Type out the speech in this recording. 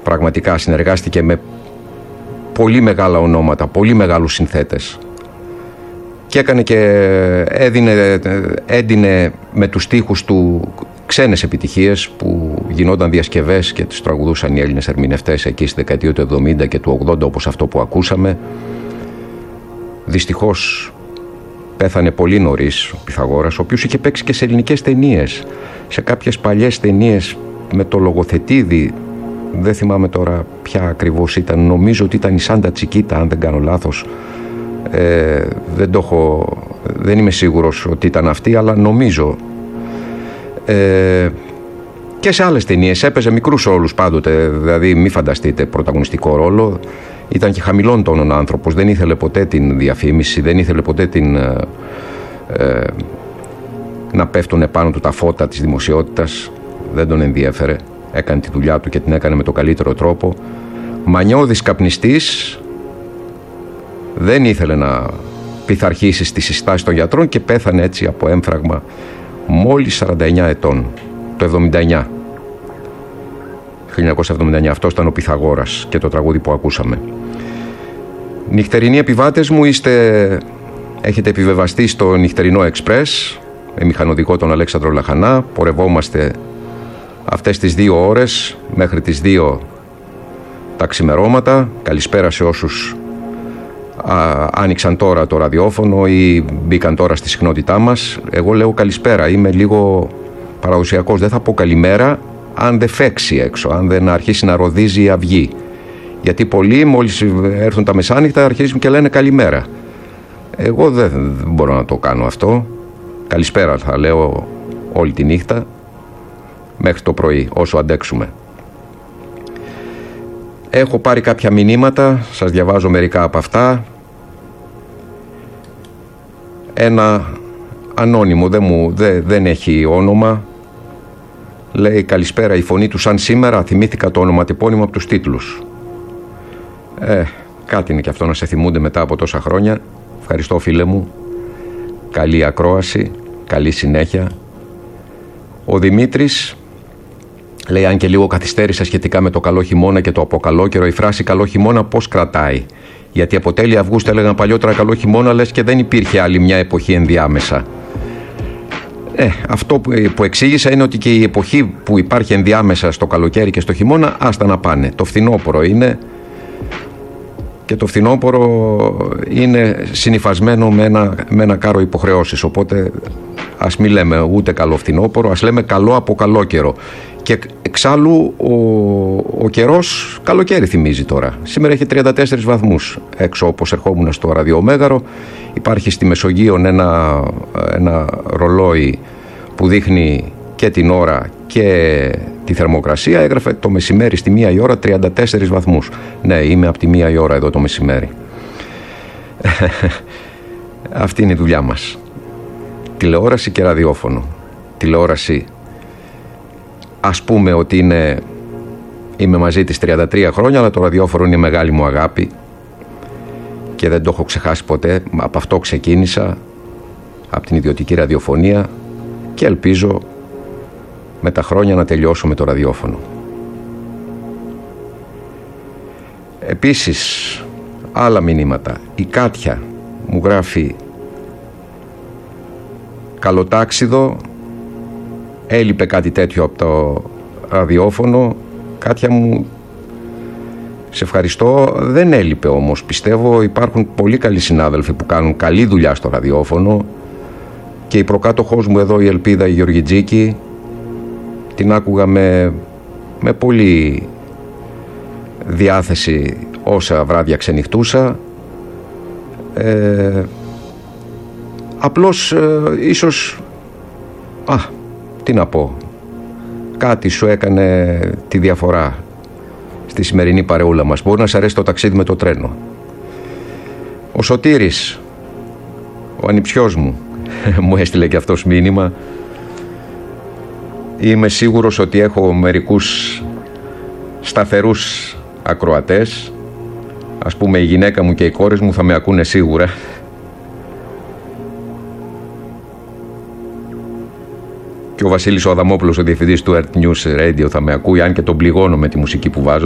Πραγματικά συνεργάστηκε με πολύ μεγάλα ονόματα, πολύ μεγάλους συνθέτες. Και έκανε και έδινε με τους στίχους του ξένες επιτυχίες που γινόταν διασκευές και τις τραγουδούσαν οι Έλληνες ερμηνευτές εκεί στη δεκαετία του 70 και του 80, όπως αυτό που ακούσαμε. Δυστυχώς πέθανε πολύ νωρίς ο Πυθαγόρας, ο οποίος είχε παίξει και σε ελληνικές ταινίες, σε κάποιες παλιές ταινίες με το Λογοθετίδη. Δεν θυμάμαι τώρα ποια ακριβώς ήταν, νομίζω ότι ήταν η Σάντα Τσικίτα, αν δεν κάνω λάθος. Δεν είμαι σίγουρος ότι ήταν αυτή, αλλά νομίζω. Και σε άλλες ταινίες έπαιζε μικρούς ρόλους πάντοτε, δηλαδή μη φανταστείτε πρωταγωνιστικό ρόλο. Ήταν και χαμηλών τόνων άνθρωπος, δεν ήθελε ποτέ την διαφήμιση, δεν ήθελε ποτέ να πέφτουν επάνω του τα φώτα της δημοσιότητας, δεν τον ενδιέφερε. Έκανε τη δουλειά του και την έκανε με τον καλύτερο τρόπο. Μανιώδης καπνιστής, δεν ήθελε να πειθαρχήσει στις συστάσεις των γιατρών και πέθανε έτσι από έμφραγμα μόλις 49 ετών, το 1979. Αυτός ήταν ο Πυθαγόρας και το τραγούδι που ακούσαμε. Νυχτερινοί επιβάτες μου, έχετε επιβεβαστεί στο νυχτερινό εξπρές με μηχανοδικό τον Αλέξανδρο Λαχανά. Πορευόμαστε αυτές τις 2 ώρες μέχρι τις 2 τα ξημερώματα. Καλησπέρα σε όσους άνοιξαν τώρα το ραδιόφωνο ή μπήκαν τώρα στη συχνότητά μας. Εγώ λέω καλησπέρα, είμαι λίγο παραδοσιακός, δεν θα πω καλημέρα αν δεν φέξει έξω, αν δεν αρχίσει να ροδίζει η αυγή. Γιατί πολλοί μόλις έρθουν τα μεσάνυχτα αρχίζουν και λένε καλημέρα. Εγώ δεν μπορώ να το κάνω αυτό. Καλησπέρα θα λέω όλη τη νύχτα μέχρι το πρωί, όσο αντέξουμε. Έχω πάρει κάποια μηνύματα, σας διαβάζω μερικά από αυτά. Ένα ανώνυμο, δεν έχει όνομα. Λέει καλησπέρα, η φωνή του σαν σήμερα, θυμήθηκα το ονοματεπώνυμο από τους τίτλους. Κάτι είναι και αυτό να σε θυμούνται μετά από τόσα χρόνια. Ευχαριστώ φίλε μου. Καλή ακρόαση, καλή συνέχεια. Ο Δημήτρης λέει, αν και λίγο καθυστέρησα σχετικά με το καλό χειμώνα και το αποκαλόκαιρο, η φράση καλό χειμώνα πώς κρατάει? Γιατί από τέλη Αυγούστου έλεγαν παλιότερα καλό χειμώνα, λες και δεν υπήρχε άλλη μια εποχή ενδιάμεσα. Αυτό που εξήγησα είναι ότι και η εποχή που υπάρχει ενδιάμεσα στο καλοκαίρι και στο χειμώνα, άστα να πάνε. Το φθινόπωρο είναι, και το φθινόπωρο είναι συνυφασμένο με ένα κάρο υποχρεώσεις. Οπότε ας μην λέμε ούτε καλό φθινόπωρο, ας λέμε καλό αποκαλόκαιρο. Και εξάλλου ο καιρός καλοκαίρι θυμίζει τώρα. Σήμερα έχει 34 βαθμούς έξω, όπως ερχόμουν στο ραδιομέγαρο. Υπάρχει στη Μεσογείο ένα ρολόι που δείχνει και την ώρα και τη θερμοκρασία. Έγραφε το μεσημέρι στη 1 η ώρα 34 βαθμούς. Ναι, είμαι από τη 1 η ώρα εδώ το μεσημέρι. Αυτή είναι η δουλειά μας. Τηλεόραση και ραδιόφωνο. Τηλεόραση, ας πούμε ότι είμαι μαζί της 33 χρόνια, αλλά το ραδιόφωνο είναι μεγάλη μου αγάπη και δεν το έχω ξεχάσει ποτέ. Από αυτό ξεκίνησα, από την ιδιωτική ραδιοφωνία, και ελπίζω με τα χρόνια να τελειώσω με το ραδιόφωνο. Επίσης, άλλα μηνύματα. Η Κάτια μου γράφει καλοτάξιδο, έλειπε κάτι τέτοιο από το ραδιόφωνο. Κάτια μου, σε ευχαριστώ. Δεν έλειπε όμως. Πιστεύω υπάρχουν πολύ καλοί συνάδελφοι που κάνουν καλή δουλειά στο ραδιόφωνο, και η προκάτοχός μου εδώ, η Ελπίδα η Γεωργιτζίκη, την άκουγα με πολύ διάθεση όσα βράδια ξενυχτούσα. Απλώς ίσως τι να πω, κάτι σου έκανε τη διαφορά στη σημερινή παρεούλα μας. Μπορεί να σε αρέσει το ταξίδι με το τρένο. Ο Σωτήρης, ο ανιψιός μου, μου έστειλε και αυτός μήνυμα. Είμαι σίγουρος ότι έχω μερικούς σταθερούς ακροατές. Ας πούμε η γυναίκα μου και οι κόρες μου θα με ακούνε σίγουρα. Και ο Βασίλης ο Αδαμόπουλος, ο διευθυντής του Earth News Radio, θα με ακούει, αν και τον πληγώνω με τη μουσική που βάζω.